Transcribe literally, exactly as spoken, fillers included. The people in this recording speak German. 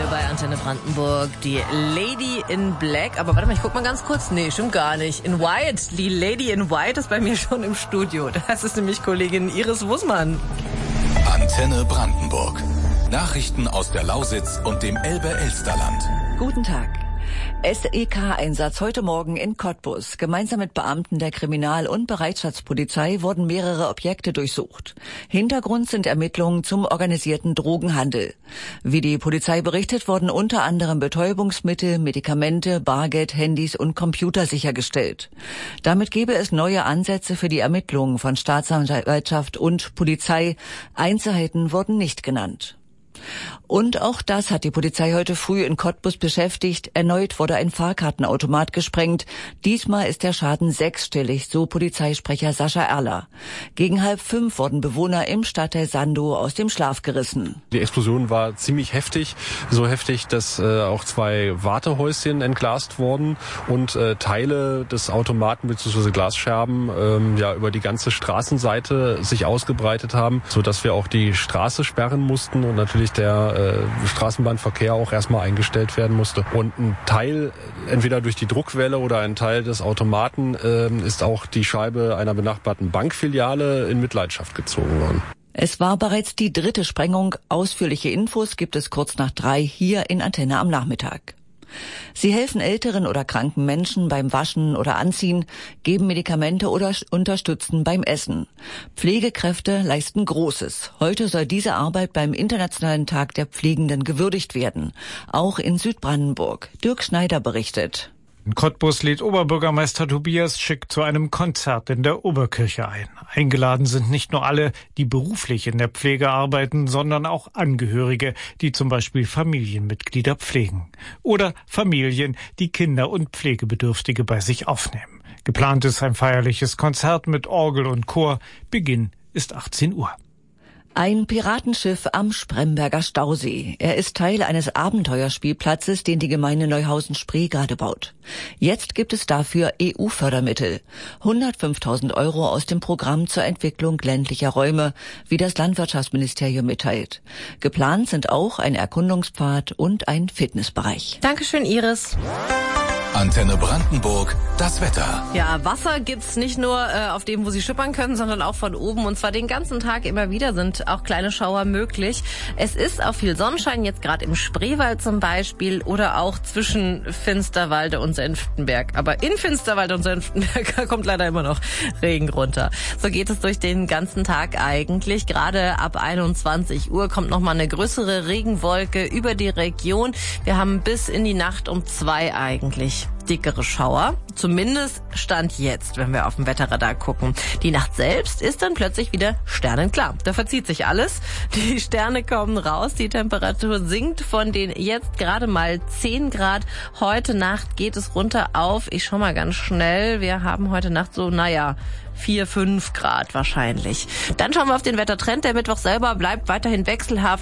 bei Antenne Brandenburg, die Lady in Black. Aber warte mal, ich guck mal ganz kurz. Nee, stimmt gar nicht. In White. Die Lady in White ist bei mir schon im Studio. Das ist nämlich Kollegin Iris Wussmann. Antenne Brandenburg. Nachrichten aus der Lausitz und dem Elbe-Elsterland. Guten Tag. S E K-Einsatz heute Morgen in Cottbus. Gemeinsam mit Beamten der Kriminal- und Bereitschaftspolizei wurden mehrere Objekte durchsucht. Hintergrund sind Ermittlungen zum organisierten Drogenhandel. Wie die Polizei berichtet, wurden unter anderem Betäubungsmittel, Medikamente, Bargeld, Handys und Computer sichergestellt. Damit gebe es neue Ansätze für die Ermittlungen von Staatsanwaltschaft und Polizei. Einzelheiten wurden nicht genannt. Und auch das hat die Polizei heute früh in Cottbus beschäftigt. Erneut wurde ein Fahrkartenautomat gesprengt. Diesmal ist der Schaden sechsstellig, so Polizeisprecher Sascha Erler. Gegen halb fünf wurden Bewohner im Stadtteil Sandow aus dem Schlaf gerissen. Die Explosion war ziemlich heftig, so heftig, dass äh, auch zwei Wartehäuschen entglast wurden und äh, Teile des Automaten bzw. Glasscherben ähm, ja über die ganze Straßenseite sich ausgebreitet haben, sodass wir auch die Straße sperren mussten und natürlich der äh, Straßenbahnverkehr auch erstmal eingestellt werden musste. Und ein Teil, entweder durch die Druckwelle oder ein Teil des Automaten, äh, ist auch die Scheibe einer benachbarten Bankfiliale in Mitleidenschaft gezogen worden. Es war bereits die dritte Sprengung. Ausführliche Infos gibt es kurz nach drei hier in Antenne am Nachmittag. Sie helfen älteren oder kranken Menschen beim Waschen oder Anziehen, geben Medikamente oder unterstützen beim Essen. Pflegekräfte leisten Großes. Heute soll diese Arbeit beim Internationalen Tag der Pflegenden gewürdigt werden. Auch in Südbrandenburg. Dirk Schneider berichtet. In Cottbus lädt Oberbürgermeister Tobias Schick zu einem Konzert in der Oberkirche ein. Eingeladen sind nicht nur alle, die beruflich in der Pflege arbeiten, sondern auch Angehörige, die zum Beispiel Familienmitglieder pflegen. Oder Familien, die Kinder und Pflegebedürftige bei sich aufnehmen. Geplant ist ein feierliches Konzert mit Orgel und Chor. Beginn ist achtzehn Uhr. Ein Piratenschiff am Spremberger Stausee. Er ist Teil eines Abenteuerspielplatzes, den die Gemeinde Neuhausen-Spree gerade baut. Jetzt gibt es dafür E U-Fördermittel. hundertfünftausend Euro aus dem Programm zur Entwicklung ländlicher Räume, wie das Landwirtschaftsministerium mitteilt. Geplant sind auch ein Erkundungspfad und ein Fitnessbereich. Dankeschön, Iris. Antenne Brandenburg, das Wetter. Ja, Wasser gibt's nicht nur äh, auf dem, wo Sie schippern können, sondern auch von oben. Und zwar den ganzen Tag immer wieder sind auch kleine Schauer möglich. Es ist auch viel Sonnenschein, jetzt gerade im Spreewald zum Beispiel oder auch zwischen Finsterwalde und Senftenberg. Aber in Finsterwalde und Senftenberg kommt leider immer noch Regen runter. So geht es durch den ganzen Tag eigentlich. Gerade ab einundzwanzig Uhr kommt nochmal eine größere Regenwolke über die Region. Wir haben bis in die Nacht um zwei eigentlich dickere Schauer. Zumindest Stand jetzt, wenn wir auf dem Wetterradar gucken. Die Nacht selbst ist dann plötzlich wieder sternenklar. Da verzieht sich alles. Die Sterne kommen raus. Die Temperatur sinkt von den jetzt gerade mal zehn Grad. Heute Nacht geht es runter auf, ich schau mal ganz schnell, wir haben heute Nacht so, naja, vier, fünf Grad wahrscheinlich. Dann schauen wir auf den Wettertrend. Der Mittwoch selber bleibt weiterhin wechselhaft.